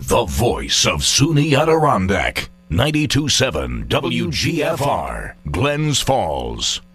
The voice of SUNY Adirondack. 92.7 WGFR, Glens Falls.